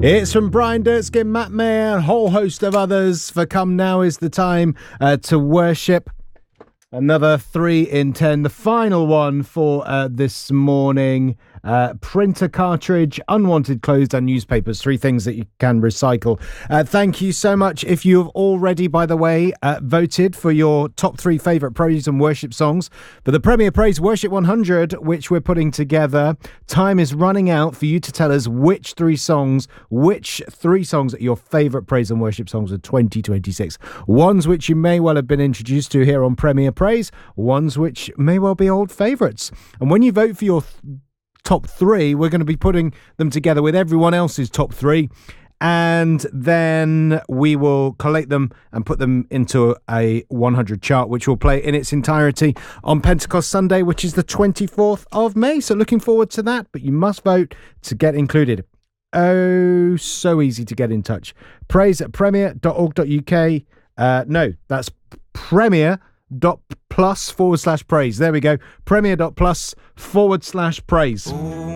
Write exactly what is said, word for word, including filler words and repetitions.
It's from Brian Durtskin, Matt Mayer, a whole host of others for Come Now Is the Time uh, to Worship. Another three in ten. The final one for uh, this morning. Uh, printer cartridge, unwanted clothes and newspapers. Three things that you can recycle. Uh, thank you so much. If you have already, by the way, uh, voted for your top three favourite praise and worship songs for the Premier Praise Worship one hundred, which we're putting together, time is running out for you to tell us which three songs, which three songs are your favourite praise and worship songs of twenty twenty-six. Ones which you may well have been introduced to here on Premier Praise, ones which may well be old favourites. And when you vote for your th- top three, we're going to be putting them together with everyone else's top three, and then we will collate them and put them into a one hundred chart, which will play in its entirety on Pentecost Sunday, which is the twenty-fourth of May. So looking forward to that, but you must vote to get included. Oh, so easy to get in touch. Praise at premier dot org dot uk. Uh, no, that's premier dot plus forward slash praise. There we go. Premier dot plus forward slash praise.